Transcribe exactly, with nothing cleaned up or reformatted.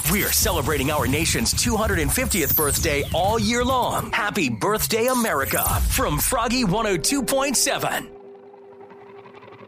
We're celebrating our nation's two hundred fiftieth birthday all year long. Happy birthday, America, from Froggy one oh two point seven.